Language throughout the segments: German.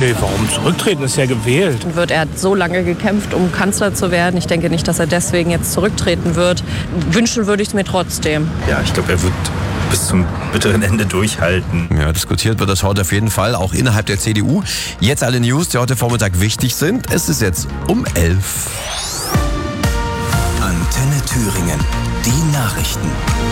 Nee, warum zurücktreten? Ist ja gewählt. Er hat so lange gekämpft, um Kanzler zu werden. Ich denke nicht, dass er deswegen jetzt zurücktreten wird. Wünschen würde ich es mir trotzdem. Ja, ich glaube, er wird bis zum bitteren Ende durchhalten. Ja, diskutiert wird das heute auf jeden Fall, auch innerhalb der CDU. Jetzt alle News, die heute Vormittag wichtig sind. Es ist jetzt um 11. Antenne Thüringen, die Nachrichten.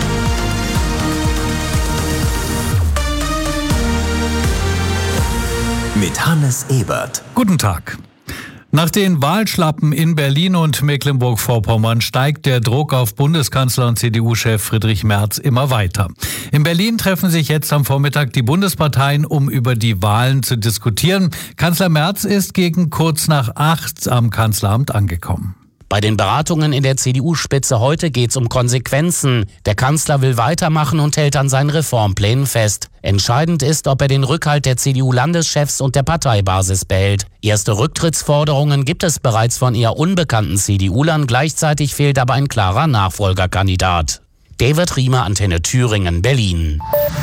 Mit Hannes Ebert. Guten Tag. Nach den Wahlschlappen in Berlin und Mecklenburg-Vorpommern steigt der Druck auf Bundeskanzler und CDU-Chef Friedrich Merz immer weiter. In Berlin treffen sich jetzt am Vormittag die Bundesparteien, um über die Wahlen zu diskutieren. Kanzler Merz ist gegen kurz nach 8 am Kanzleramt angekommen. Bei den Beratungen in der CDU-Spitze heute geht's um Konsequenzen. Der Kanzler will weitermachen und hält an seinen Reformplänen fest. Entscheidend ist, ob er den Rückhalt der CDU-Landeschefs und der Parteibasis behält. Erste Rücktrittsforderungen gibt es bereits von eher unbekannten CDU-Lern. Gleichzeitig fehlt aber ein klarer Nachfolgerkandidat. David Riemer, Antenne Thüringen, Berlin.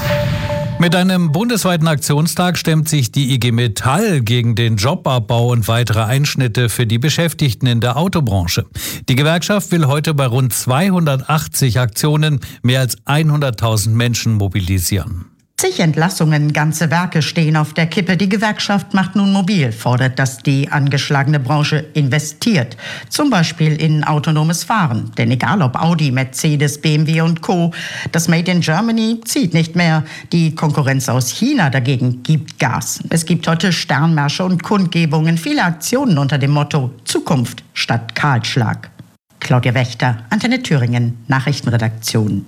Mit einem bundesweiten Aktionstag stemmt sich die IG Metall gegen den Jobabbau und weitere Einschnitte für die Beschäftigten in der Autobranche. Die Gewerkschaft will heute bei rund 280 Aktionen mehr als 100.000 Menschen mobilisieren. Zig Entlassungen, ganze Werke stehen auf der Kippe. Die Gewerkschaft macht nun mobil, fordert, dass die angeschlagene Branche investiert. Zum Beispiel in autonomes Fahren. Denn egal ob Audi, Mercedes, BMW und Co., das Made in Germany zieht nicht mehr. Die Konkurrenz aus China dagegen gibt Gas. Es gibt heute Sternmärsche und Kundgebungen, viele Aktionen unter dem Motto Zukunft statt Kahlschlag. Claudia Wächter, Antenne Thüringen, Nachrichtenredaktion.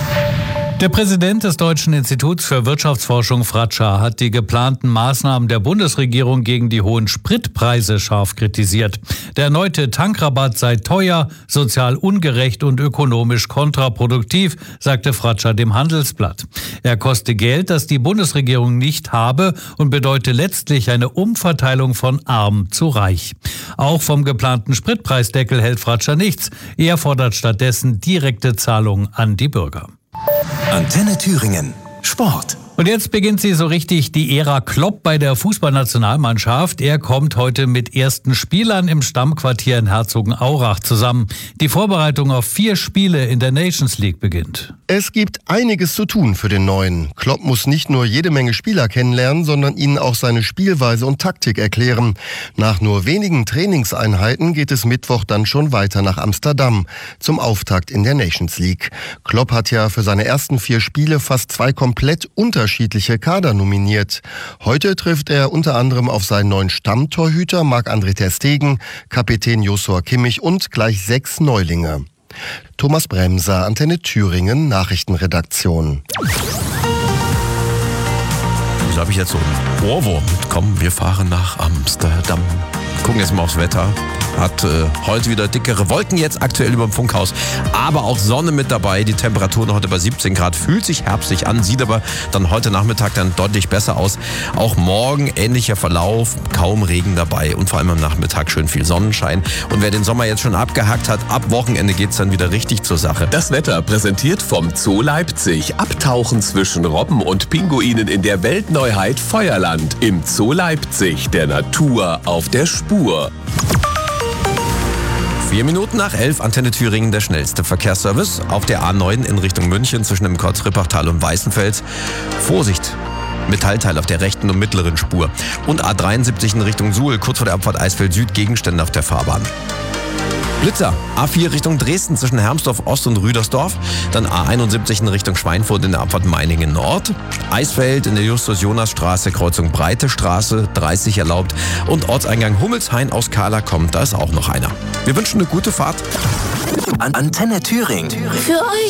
Der Präsident des Deutschen Instituts für Wirtschaftsforschung, Fratscher, hat die geplanten Maßnahmen der Bundesregierung gegen die hohen Spritpreise scharf kritisiert. Der erneute Tankrabatt sei teuer, sozial ungerecht und ökonomisch kontraproduktiv, sagte Fratscher dem Handelsblatt. Er koste Geld, das die Bundesregierung nicht habe und bedeute letztlich eine Umverteilung von arm zu reich. Auch vom geplanten Spritpreisdeckel hält Fratscher nichts. Er fordert stattdessen direkte Zahlungen an die Bürger. Antenne Thüringen, Sport. Und jetzt beginnt sie so richtig, die Ära Klopp bei der Fußballnationalmannschaft. Er kommt heute mit ersten Spielern im Stammquartier in Herzogenaurach zusammen. Die Vorbereitung auf 4 Spiele in der Nations League beginnt. Es gibt einiges zu tun für den Neuen. Klopp muss nicht nur jede Menge Spieler kennenlernen, sondern ihnen auch seine Spielweise und Taktik erklären. Nach nur wenigen Trainingseinheiten geht es Mittwoch dann schon weiter nach Amsterdam zum Auftakt in der Nations League. Klopp hat ja für seine ersten 4 Spiele fast 2 komplett unterschiedliche Kader nominiert. Heute trifft er unter anderem auf seinen neuen Stammtorhüter Marc-André ter Stegen, Kapitän Joshua Kimmich und gleich 6 Neulinge. Thomas Bremser, Antenne Thüringen, Nachrichtenredaktion. So habe ich jetzt so einen Ohrwurm. Komm, wir fahren nach Amsterdam. Gucken jetzt mal aufs Wetter. Hat heute wieder dickere Wolken jetzt aktuell über dem Funkhaus. Aber auch Sonne mit dabei. Die Temperaturen heute bei 17 Grad. Fühlt sich herbstlich an, sieht aber dann heute Nachmittag dann deutlich besser aus. Auch morgen ähnlicher Verlauf, kaum Regen dabei und vor allem am Nachmittag schön viel Sonnenschein. Und wer den Sommer jetzt schon abgehakt hat, ab Wochenende geht's dann wieder richtig zur Sache. Das Wetter präsentiert vom Zoo Leipzig. Abtauchen zwischen Robben und Pinguinen in der Weltneuheit Feuerland. Im Zoo Leipzig, der Natur auf der Spur. 4 Minuten nach 11, Antenne Thüringen, der schnellste Verkehrsservice. Auf der A9 in Richtung München zwischen dem Kreuz-Rippachtal und Weißenfels. Vorsicht! Metallteil auf der rechten und mittleren Spur. Und A73 in Richtung Suhl, kurz vor der Abfahrt Eisfeld Süd, Gegenstände auf der Fahrbahn. Blitzer, A4 Richtung Dresden zwischen Hermsdorf Ost und Rüdersdorf. Dann A71 in Richtung Schweinfurt in der Abfahrt Meiningen Nord. Eisfeld in der Justus-Jonas-Straße, Kreuzung Breite Straße, 30 erlaubt. Und Ortseingang Hummelshain aus Kahla kommt, da ist auch noch einer. Wir wünschen eine gute Fahrt. Antenne Thüringen. Für euch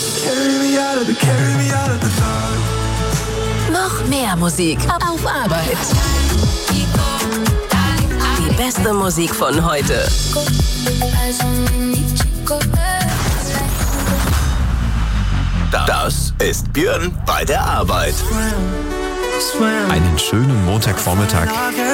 noch mehr Musik auf Arbeit. Die beste Musik von heute. Das ist Björn bei der Arbeit. Einen schönen Montagvormittag.